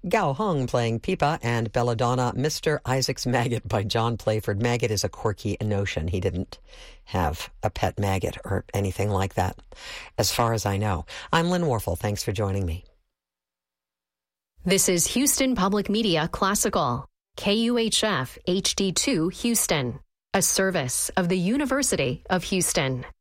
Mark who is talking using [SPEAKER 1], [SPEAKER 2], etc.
[SPEAKER 1] Gao Hung playing Pipa, and Belladonna, Mr. Isaac's Maggot by John Playford. Maggot is a quirky notion. He didn't have a pet maggot or anything like that, as far as I know. I'm Lynn Warfel. Thanks for joining me.
[SPEAKER 2] This is Houston Public Media Classical, KUHF HD2 Houston, a service of the University of Houston.